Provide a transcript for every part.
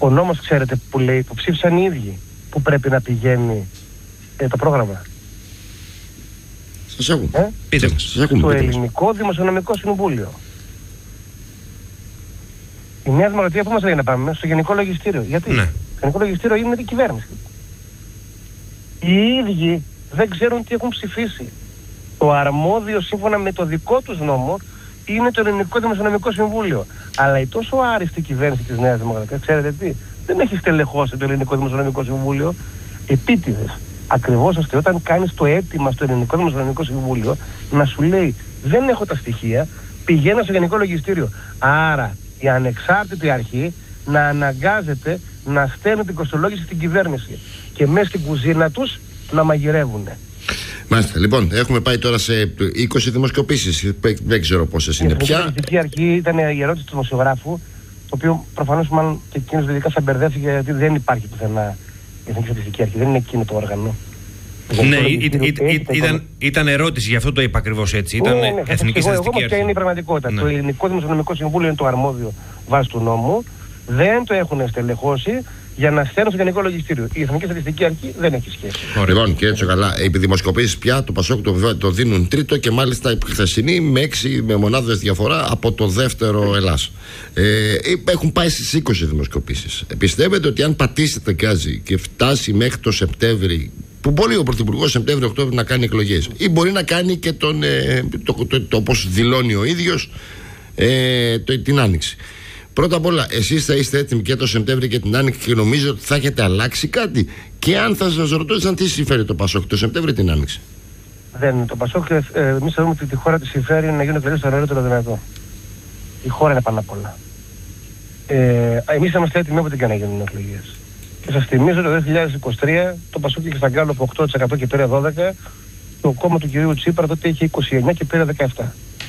Ο νόμος, ξέρετε, που λέει, που ψήφισαν οι ίδιοι, που πρέπει να πηγαίνει το πρόγραμμα. Σας ακούμε. Στο Ελληνικό Δημοσιονομικό Συμβούλιο. Η Νέα Δημοκρατία που μας λέει να πάμε? Στο Γενικό Λογιστήριο. Γιατί? Το Γενικό Λογιστήριο είναι η κυβέρνηση. Οι ίδιοι δεν ξέρουν τι έχουν ψηφίσει. Το αρμόδιο σύμφωνα με το δικό τους νόμο είναι το Ελληνικό Δημοσιονομικό Συμβούλιο. Αλλά η τόσο άριστη κυβέρνηση της Νέας Δημοκρατίας, ξέρετε τι, δεν έχει στελεχώσει το Ελληνικό Δημοσιονομικό Συμβούλιο επίτηδες. Ακριβώς ώστε όταν κάνεις το αίτημα στο Ελληνικό Δημοσιονομικό Συμβούλιο να σου λέει δεν έχω τα στοιχεία, πηγαίνω στο Γενικό Λογιστήριο. Άρα η ανεξάρτητη αρχή να αναγκάζεται να στέλνει την κοστολόγηση στην κυβέρνηση και μέσα στην κουζίνα τους να μαγειρεύουν. Μάλιστα. Λοιπόν, έχουμε πάει τώρα σε 20 δημοσκοπήσεις. Δεν ξέρω πόσες είναι πια. Η Εθνική Αρχή ήταν η ερώτηση του δημοσιογράφου, το οποίο προφανώς μάλλον και εκείνος ειδικά θα μπερδεύτηκε, γιατί δεν υπάρχει πουθενά η Εθνική Στατιστική Αρχή, δεν είναι εκείνο το όργανο. Ναι, ήταν ερώτηση, γι' αυτό το είπα ακριβώς έτσι. Ήταν Εθνική Στατιστική Αρχή. Ποια είναι η πραγματικότητα. Το Ελληνικό Δημοσιονομικό Συμβούλιο είναι το αρμόδιο βάσει του νόμου. Δεν το έχουν στελεχώσει για να στέλνουν στο Γενικό Λογιστήριο. Η Εθνική Στατιστική Αρχή δεν έχει σχέση. Λοιπόν, κύριε Τσουκαλά, επί δημοσκοπήσεις πια το Πασόκ το δίνουν τρίτο και μάλιστα η χθεσινή με 6 μονάδες διαφορά από το δεύτερο Ελλάς. Έχουν πάει στις 20 δημοσκοπήσεις. Πιστεύετε ότι αν πατήσετε γκάζι και φτάσει μέχρι το Σεπτέμβρη, που μπορεί ο Πρωθυπουργός Σεπτέμβριο-Οκτώβριο να κάνει εκλογές, ή μπορεί να κάνει και όπως δηλώνει ο ίδιος την Άνοιξη. Πρώτα απ' όλα, εσείς θα είστε έτοιμοι και το Σεπτέμβριο και την Άνοιξη και νομίζω ότι θα έχετε αλλάξει κάτι? Και αν θα σας ρωτούσαν τι συμφέρει το Πασόκ το Σεπτέμβριο την Άνοιξη? Δεν, το Πασόκ, εμείς θεωρούμε ότι τη χώρα της συμφέρει να γίνουν εκλογές το νωρίτερο δυνατό. Η χώρα είναι πάνω απ' όλα. Εμείς είμαστε έτοιμοι όποτε και να γίνουν εκλογές. Και σας θυμίζω το 2023 το Πασόκ είχε στα γκάλωπ 8% και πήρε 12%. Το κόμμα του κυρίου Τσίπρα τότε είχε 29% και πήρε 17%.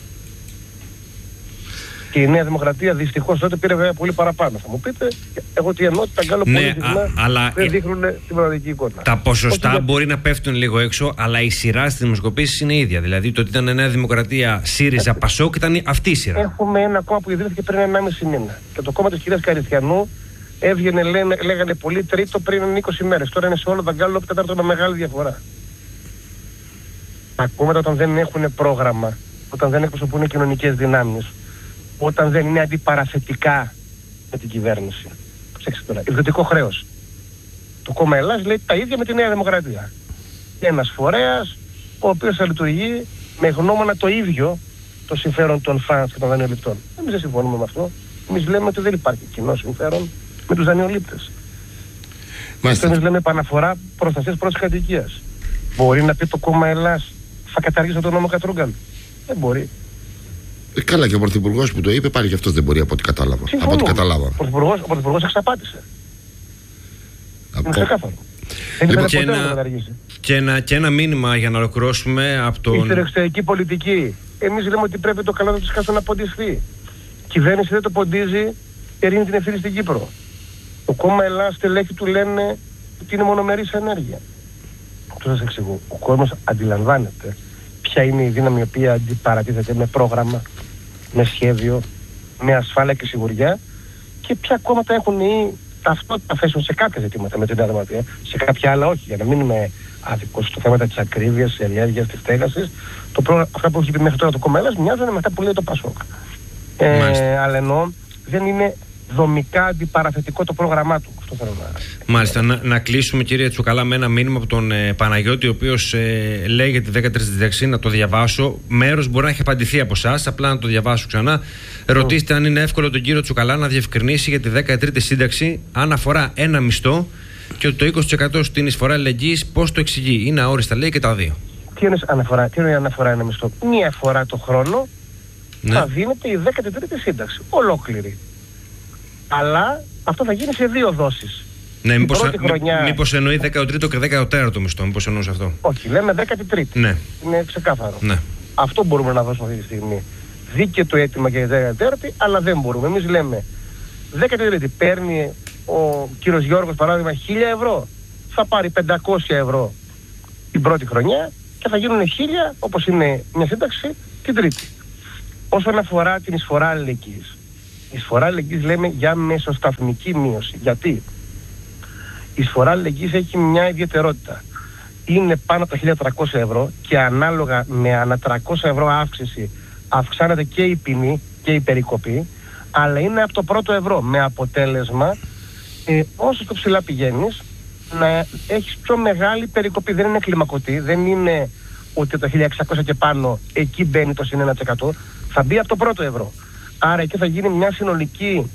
Και η Νέα Δημοκρατία δυστυχώς τότε πήρε βέβαια πολύ παραπάνω. Θα μου πείτε, εγώ τι εννοώ, ότι τα γκάλωπ πολύ συχνά δεν δείχνουν την πραγματική εικόνα. Τα ποσοστά μπορεί να πέφτουν λίγο έξω, αλλά η σειρά στις δημοσκοπήσεις είναι ίδια. Δηλαδή το ότι ήταν Νέα Δημοκρατία, ΣΥΡΙΖΑ, ΠΑΣΟΚ ήταν αυτή η σειρά. Έχουμε ένα κόμμα που ιδρύθηκε πριν 1,5 μήνα. Και το κόμμα της κυρίας Καριστιανού έβγαινε, λέγανε πολύ τρίτο πριν 20 μέρες. Τώρα είναι σε όλα τα γκάλωπ τέταρτο με μεγάλη διαφορά. Τα κόμματα όταν δεν έχουν πρόγραμμα, όταν δεν εκπροσωπούν κοινωνικές δυνάμεις, όταν δεν είναι αντιπαραθετικά με την κυβέρνηση. Προσέξτε τώρα, ιδιωτικό χρέος. Το κόμμα Ελλάς λέει τα ίδια με τη Νέα Δημοκρατία. Ένας φορέας, ο οποίος θα λειτουργεί με γνώμονα το ίδιο το συμφέρον των φανς και των δανειοληπτών. Εμείς δεν συμφωνούμε με αυτό. Εμείς λέμε ότι δεν υπάρχει κοινό συμφέρον με τους δανειολήπτες. Εμείς λέμε επαναφορά προστασίας πρώτης κατοικίας. Μπορεί να πει το κόμμα Ελλάς θα καταργήσω τον νόμο Κατρούγκαλ? Δεν μπορεί. Καλά, και ο Πρωθυπουργός που το είπε πάλι και αυτός δεν μπορεί από ό,τι κατάλαβα. Από ό,τι καταλάβα. Ο Πρωθυπουργός εξαπάτησε. Είναι ξεκάθαρο. Και ένα μήνυμα για να ολοκληρώσουμε από τον... Η εξωτερική πολιτική. Εμείς λέμε ότι πρέπει το καλό της χάσου να ποντιστεί. Η κυβέρνηση δεν το ποντίζει και ρίχνει την ευθύνη στην Κύπρο. Το κόμμα Ελλάς, στελέχη του λένε ότι είναι μονομερής ενέργεια. Αυτό σας εξηγώ. Ο κόσμος αντιλαμβάνεται ποια είναι η δύναμη η οποία αντιπαρατίθεται με πρόγραμμα, με σχέδιο, με ασφάλεια και σιγουριά, και ποια κόμματα έχουν ή ταυτότητα θέσεων σε κάποια ζητήματα με την Νέα Δημοκρατία, σε κάποια άλλα όχι. Για να μην είμαι άδικος στο θέμα της ακρίβειας, της ενέργειας, της στέγασης, αυτά που έχει πει μέχρι τώρα το κόμμα Ελλάς μοιάζουν με αυτά που λέει το Πασόκ. Αλλά εννοώ δεν είναι δομικά αντιπαραθετικό το πρόγραμμά του. Αυτό θέλω να... Μάλιστα. Να κλείσουμε, κύριε Τσουκαλά, με ένα μήνυμα από τον Παναγιώτη, ο οποίος λέει για τη 13η σύνταξη, να το διαβάσω. Μέρος μπορεί να έχει απαντηθεί από εσάς, απλά να το διαβάσω ξανά. Ρωτήστε αν είναι εύκολο τον κύριο Τσουκαλά να διευκρινίσει για τη 13η σύνταξη, αν αφορά ένα μισθό και ότι το 20% στην εισφορά αλληλεγγύης πώς το εξηγεί. Είναι αόριστα, λέει, και τα δύο. Τι είναι αναφορά ένα μισθό? Μία φορά το χρόνο θα δίνεται η 13η σύνταξη. Ολόκληρη. Αλλά αυτό θα γίνει σε δύο δόσεις. Ναι, μήπως εννοεί 13ο και 14ο μισθό, μήπως εννοούσε αυτό? Όχι, λέμε 13η. Ναι. Είναι ξεκάθαρο. Ναι. Αυτό μπορούμε να δώσουμε αυτή τη στιγμή. Δίκαιο το αίτημα για τη 14η, αλλά δεν μπορούμε. Εμείς λέμε 13η παίρνει ο κύριος Γιώργος, παράδειγμα, 1.000 ευρώ. Θα πάρει 500 ευρώ την πρώτη χρονιά και θα γίνουν 1.000, όπως είναι μια σύνταξη, την τρίτη. Όσον αφορά την εισφορά αλληλεγγύης, Η εισφορά αλληλεγγύης λέμε για μεσοσταθμική μείωση. Γιατί? Η εισφορά αλληλεγγύης έχει μια ιδιαιτερότητα. Είναι πάνω από τα 1.300 ευρώ και ανάλογα με ανά 300 ευρώ αύξηση αυξάνεται και η ποινή και η περικοπή, αλλά είναι από το πρώτο ευρώ, με αποτέλεσμα όσο στο ψηλά πηγαίνεις να έχεις πιο μεγάλη περικοπή. Δεν είναι κλιμακωτή, δεν είναι ότι το 1.600 και πάνω εκεί μπαίνει το συν 1%, θα μπει από το πρώτο ευρώ. Άρα εκεί θα γίνει μια συνολική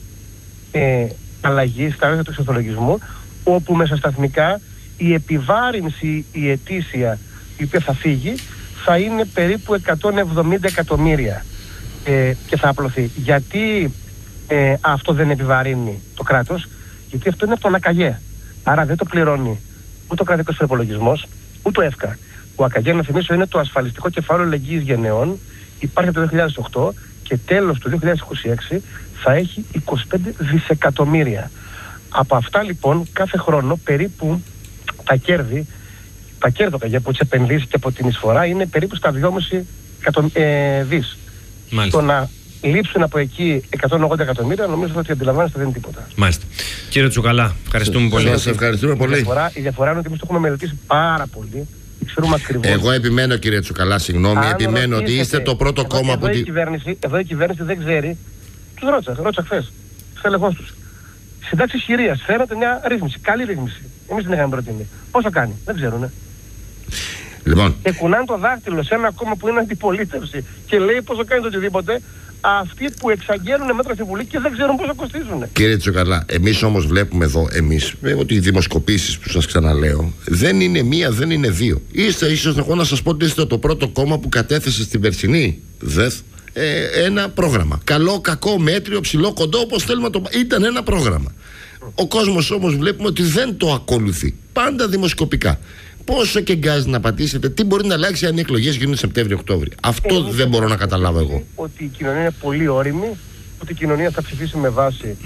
αλλαγή στα μέσα του εξορθολογισμού, όπου μεσοσταθμικά η επιβάρυνση, η ετήσια η οποία θα φύγει θα είναι περίπου 170 εκατομμύρια και θα απλωθεί. Γιατί αυτό δεν επιβαρύνει το κράτος? Γιατί αυτό είναι από τον ΑΚΑΓΕ. Άρα δεν το πληρώνει ούτε ο κρατικός προϋπολογισμός, ούτε ο ΕΦΚΑ. Ο ΑΚΑΓΕ, να θυμίσω, είναι το ασφαλιστικό κεφάλαιο αλληλεγγύης γενεών. Υπάρχει από το 2008 και τέλος του 2026 θα έχει 25 δισεκατομμύρια. Από αυτά λοιπόν κάθε χρόνο περίπου τα κέρδη του ΑΚΑΓΕ από τις επενδύσεις και από την εισφορά είναι περίπου στα 2,5 δις. Μάλιστα. Το να λείψουν από εκεί 180 εκατομμύρια νομίζω ότι αντιλαμβάνεστε δεν είναι τίποτα. Μάλιστα. Κύριε Τσουκαλά, ευχαριστούμε πολύ. Σας ευχαριστούμε πολύ. Η διαφορά είναι ότι εμείς το έχουμε μελετήσει πάρα πολύ. Ξέρουμε ακριβώς. Εγώ επιμένω, κύριε Τσουκαλά, συγγνώμη, επιμένω ότι είστε το πρώτο κόμμα που. Εδώ η κυβέρνηση δεν ξέρει. Τους ρώτησα χθες. Στελεχώς τους. Συντάξεις χειρίας φέρατε μια ρύθμιση. Καλή ρύθμιση. Εμείς την είχαμε προτείνει. Πώς θα κάνει? Δεν ξέρουνε. Λοιπόν. Και κουνάνε το δάχτυλο σε ένα κόμμα που είναι αντιπολίτευση και λέει πώς θα κάνει το οτιδήποτε. Αυτοί που εξαγγέλνουν μέτρα στη Βουλή και δεν ξέρουν πώς θα κοστίζουν. Κύριε Τσουκαλά, εμείς όμως βλέπουμε εδώ, ότι οι δημοσκοπήσεις που σας ξαναλέω δεν είναι μία, δεν είναι δύο. Είστε ίσως εγώ να σας πω ότι είστε το πρώτο κόμμα που κατέθεσε στην περσινή ΔΕΘ ένα πρόγραμμα. Καλό, κακό, μέτριο, ψηλό, κοντό, όπως θέλουμε το. Ήταν ένα πρόγραμμα. Ο κόσμος όμως βλέπουμε ότι δεν το ακολουθεί. Πάντα δημοσκοπικά. Πόσο και γκάζι να πατήσετε, τι μπορεί να αλλάξει αν οι εκλογές γίνουν Σεπτέμβριο-Οκτώβριο? Αυτό δεν μπορώ να καταλάβω εγώ. Ότι η κοινωνία είναι πολύ όριμη, ότι η κοινωνία θα ψηφίσει με βάση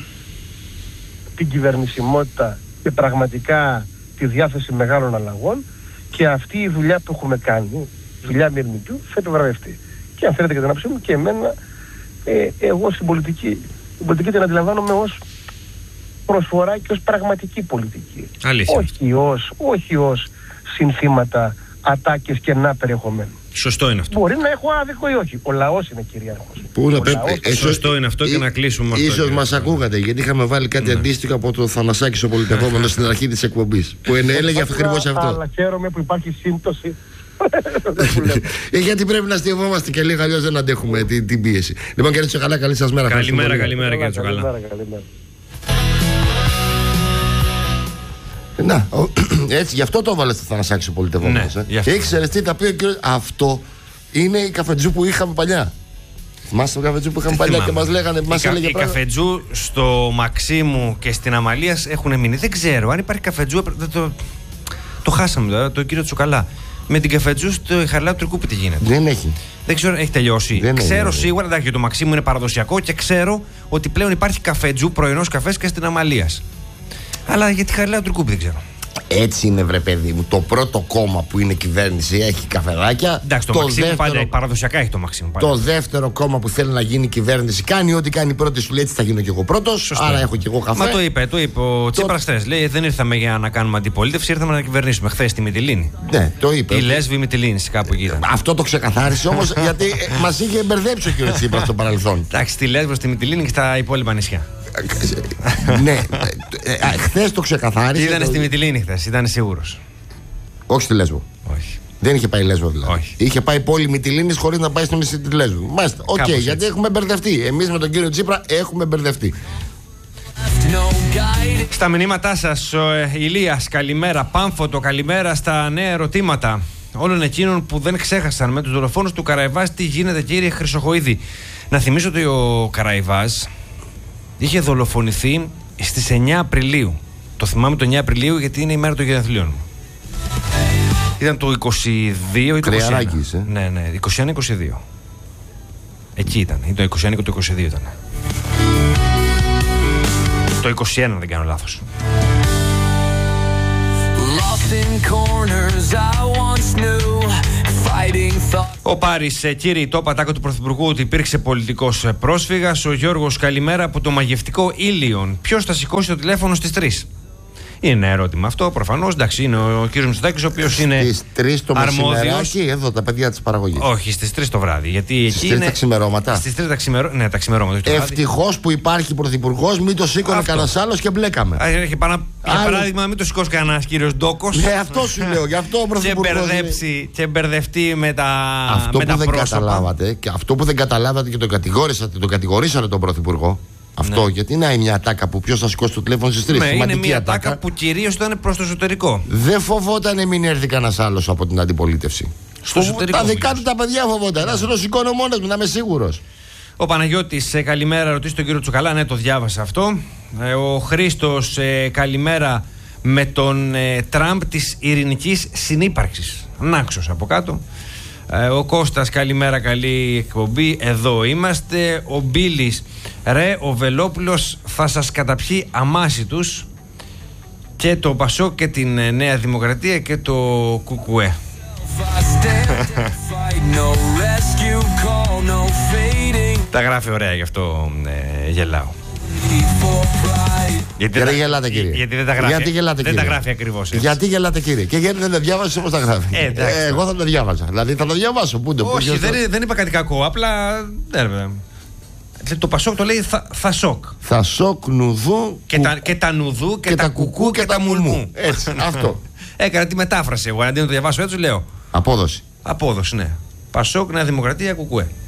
την κυβερνησιμότητα και πραγματικά τη διάθεση μεγάλων αλλαγών, και αυτή η δουλειά που έχουμε κάνει, δουλειά μυρμητού, θα επιβραβευτεί. Και αν θέλετε και την άποψή μου και εμένα, εγώ στην πολιτική την αντιλαμβάνομαι ως προσφορά και ως πραγματική πολιτική. Αλήθεια. Όχι ως συνθήματα, ατάκες και να περιεχομένου. Σωστό είναι αυτό. Μπορεί να έχω άδικο ή όχι. Ο λαός είναι κυρίαρχος. Σωστό είναι αυτό και να κλείσουμε αυτό. Ίσως μας ακούγατε, γιατί είχαμε βάλει κάτι αντίστοιχο από το Θανασάκη ο πολιτευόμενος στην αρχή της εκπομπής. Που έλεγε ακριβώς αυτό. Αλλά χαίρομαι που υπάρχει σύμπτωση. Γιατί πρέπει να αστειευόμαστε και λίγο, αλλιώς δεν αντέχουμε την πίεση. Λοιπόν, κύριε Τσουκαλά, καλή σας μέρα. Καλημέρα, κύριε Τσουκαλά. Να, έτσι, γι' αυτό το έβαλε στη Θανασάκη ο πολιτευόμενος. Ήξερες τι θα πει ο κύριος? Αυτό είναι η καφετζού που είχαμε παλιά. Θυμάστε το καφετζού που είχαμε παλιά και μας λέγανε? Οι καφετζού στο Μαξίμου και στην Αμαλίας έχουν μείνει. Δεν ξέρω αν υπάρχει καφετζού. Το χάσαμε τώρα, τον κύριο Τσουκαλά. Με την καφετζού στο Χαριλάου Τρικούπη τι γίνεται? Δεν έχει. Δεν ξέρω, έχει τελειώσει. Δεν ξέρω σίγουρα, εντάξει, το Μαξίμου είναι παραδοσιακό και ξέρω ότι πλέον υπάρχει καφετζού, πρωινός καφές και στην Αμαλίας. Αλλά για τη Χαριλάου Τρικούπη δεν ξέρω. Έτσι είναι, βρε παιδί μου. Το πρώτο κόμμα που είναι κυβέρνηση έχει καφεδάκια. Εντάξει, το Μαξίμου πάντα, παραδοσιακά έχει το Μαξίμου. Το δεύτερο κόμμα που θέλει να γίνει κυβέρνηση κάνει ό,τι κάνει πρώτη, σου λέει έτσι θα γίνω κι εγώ πρώτος. Άρα έχω κι εγώ καφέ. Μα το είπε ο Τσίπρας χθες. Λέει δεν ήρθαμε για να κάνουμε αντιπολίτευση, ήρθαμε να κυβερνήσουμε. Χθες στη Μυτιλήνη. Ναι, το είπε. Η Λέσβη Μυτιλήνη, κάπου εκεί ήταν. Αυτό το ξεκαθάρισε όμως γιατί μας είχε μπερδέψει ο κ. Τσίπρας στο παρελθόν. Εντάξει, στη Λέσβο, στη Μυτιλήνη και στα υπόλοιπα νησιά. Ναι, χθες το ξεκαθάρισε. Ήταν στη Μυτιλήνη χθες, ήταν σίγουρος. Όχι στη Λέσβο. Όχι. Δεν είχε πάει Λέσβο δηλαδή. Όχι. Είχε πάει πόλη Μυτιλήνης χωρίς να πάει στο νησί της Λέσβου. Μάλιστα. Οκ, γιατί έχουμε μπερδευτεί. Εμείς με τον κύριο Τσίπρα έχουμε μπερδευτεί. Στα μηνύματά σας, ο Ηλίας, καλημέρα. Πάμφωτο, καλημέρα στα νέα ερωτήματα όλων εκείνων που δεν ξέχασαν με τους δολοφόνους του Καραϊβάζ. Τι γίνεται, κύριε Χρυσοχοΐδη? Να θυμίσω ότι ο Καραϊβάζ είχε δολοφονηθεί στις 9 Απριλίου. Το θυμάμαι το 9 Απριλίου γιατί είναι η μέρα των γενεθλίων μου. Ήταν το 22 ή το 21. Ναι, 21-22. Εκεί ήταν. Ή το 21 και το 22 ήταν. Το 21 δεν κάνω λάθος. Lost in corners I once knew, Ο Πάρης, κύριε, το πατάκο του Πρωθυπουργού ότι υπήρξε πολιτικός πρόσφυγας. Ο Γιώργος, καλημέρα από το μαγευτικό Ήλιον. Ποιος θα σηκώσει το τηλέφωνο στις 3? Είναι ένα ερώτημα αυτό, προφανώς. Εντάξει, είναι ο κύριος Μητσοτάκης, ο οποίος είναι στις 3 το μεσημεράκι, εδώ τα παιδιά της παραγωγής. Όχι, στις 3 το βράδυ. Γιατί στις εκεί 3 τα ξημερώματα. Στις 3 τα ξημερώματα. Ναι, τα ξημερώματα. Ευτυχώς που υπάρχει πρωθυπουργός, μην το σήκωνε κανένας άλλος και μπλέκαμε. Για παράδειγμα, μην το σηκώσει κανένας κύριος Ντόκος. Ναι, αυτό σου λέω. Γι' αυτό ο πρωθυπουργός. Και μπερδευτεί με τα αυτό με που τα δεν πρόσωπα. καταλάβατε, και αυτό που δεν καταλάβατε και τον κατηγορήσατε τον πρωθυπουργό. Αυτό, Ναι. γιατί είναι μια ατάκα που ποιος θα σηκώσει το τηλέφωνο στις 3. Ναι, είναι μια ατάκα που κυρίως ήταν προς το εσωτερικό. Δεν φοβότανε μην έρθει κανένας άλλος από την αντιπολίτευση. Στο εσωτερικό. Τα δικά του τα παιδιά φοβόταν. Να σε το σηκώνω μόνος μου, να είμαι σίγουρος. Ο Παναγιώτης, καλημέρα, ρωτήσει τον κύριο Τσουκαλά. Ναι, το διάβασα αυτό. Ο Χρήστος, καλημέρα, με τον Τραμπ της ειρηνικής συνύπαρξης. Νάξος από κάτω. Ο Κώστας, καλημέρα, καλή εκπομπή. Εδώ είμαστε. Ο Μπίλης, ρε, ο Βελόπουλος θα σας καταπιεί αμάσιτους. Και το Πασόκ και την Νέα Δημοκρατία και το Κουκουέ. Τα γράφει ωραία, γι' αυτό γελάω. Γιατί δεν γελάτε, κύριε? Γιατί δεν τα γράφει, γιατί γελάτε, δεν κύριε? τα γράφει ακριβώς έτσι. Γιατί γελάτε, κύριε? Και γιατί δεν τα διάβασε όπως τα γράφει? Εγώ θα τα διάβαζα. Δηλαδή θα τα διαβάσω. Όχι, δεν είπα κάτι κακό. Απλά. Το Πασόκ το λέει θα σοκ. Θα σοκ νουδού. Και τα νουδού και τα κουκού και τα μουλμού. Έτσι, αυτό. Έκανα τη μετάφραση εγώ. Αντί να το διαβάσω έτσι, λέω. Απόδοση. Απόδοση, ναι. Πασόκ, Νέα Δημοκρατία, Κουκουέ.